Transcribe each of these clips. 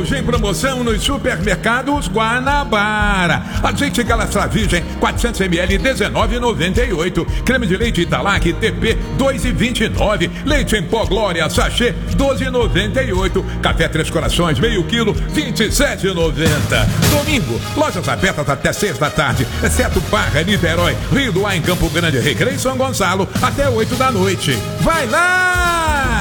Hoje em promoção nos supermercados Guanabara. Azeite Galaçá Virgem 400 ml 19,98. Creme de leite Italac TP 2,29. Leite em pó Glória sachê 12,98. Café Três Corações meio quilo 27,90. Domingo, lojas abertas até 6 da tarde, exceto Barra, Niterói, Rio do Ar em Campo Grande, Recreio e São Gonçalo até 8 da noite. Vai lá!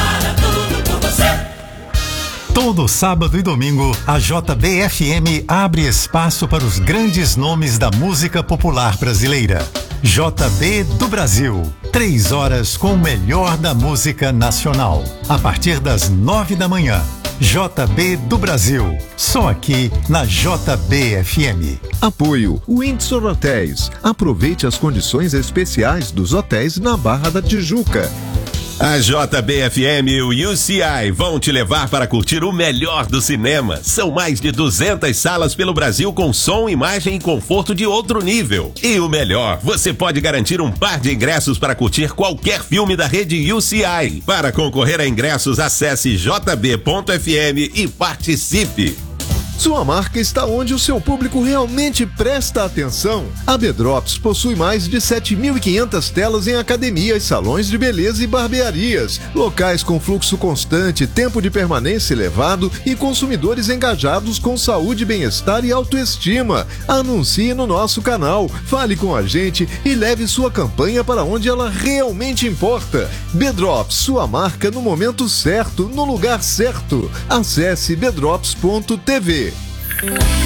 Todo sábado e domingo, a JBFM abre espaço para os grandes nomes da música popular brasileira. JB do Brasil, 3 horas com o melhor da música nacional. A partir das 9 da manhã, JB do Brasil, só aqui na JBFM. Apoio Windsor Hotéis. Aproveite as condições especiais dos hotéis na Barra da Tijuca. A JBFM e o UCI vão te levar para curtir o melhor do cinema. São mais de 200 salas pelo Brasil com som, imagem e conforto de outro nível. E o melhor, você pode garantir um par de ingressos para curtir qualquer filme da rede UCI. Para concorrer a ingressos, acesse jb.fm e participe. Sua marca está onde o seu público realmente presta atenção. A B-Drops possui mais de 7.500 telas em academias, salões de beleza e barbearias, locais com fluxo constante, tempo de permanência elevado e consumidores engajados com saúde, bem-estar e autoestima. Anuncie no nosso canal, fale com a gente e leve sua campanha para onde ela realmente importa. B-Drops, sua marca no momento certo, no lugar certo. Acesse bdrops.tv.